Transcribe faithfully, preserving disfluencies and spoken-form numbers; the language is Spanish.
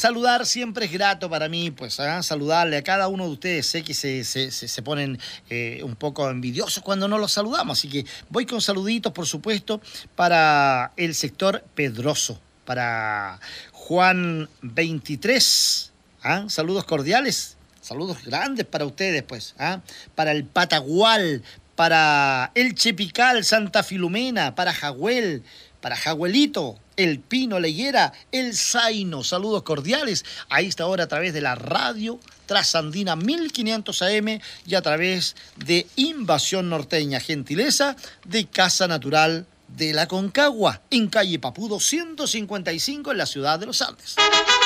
saludar siempre es grato para mí, pues, ¿eh? Saludarle a cada uno de ustedes. Sé que se, se, se, se ponen eh, un poco envidiosos cuando no los saludamos, así que voy con saluditos, por supuesto, para el sector Pedroso, para Juan veintitrés, ¿ah? Saludos cordiales, saludos grandes para ustedes, pues, ¿ah? Para el Patagual, para el Chepical, Santa Filomena, para Jagüel, para Jagüelito, el Pino, la Higuera, el Zaino. Saludos cordiales a esta hora a través de la radio Trasandina mil quinientos A M y a través de Invasión Norteña, gentileza de Casa Natural de la Concagua, en calle Papudo ciento cincuenta y cinco en la ciudad de Los Andes.